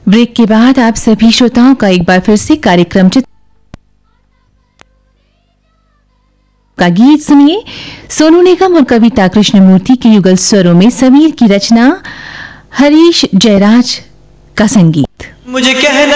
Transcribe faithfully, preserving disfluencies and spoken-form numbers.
Break के बाद आप सभी श्रोताओं का एक बार फिर से कार्यक्रम चित्र का गीत सुनिए। सोनू निगम और कविता कृष्णमूर्ति के युगल स्वरों में समीर की रचना, हरीश जयराज का संगीत। मुझे कहना